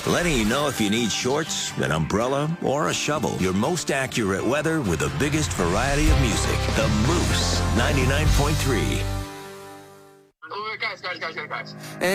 letting you know if you need shorts, an umbrella, or a shovel. Your most accurate weather with the biggest variety of music. The Moose 99.3. Guys.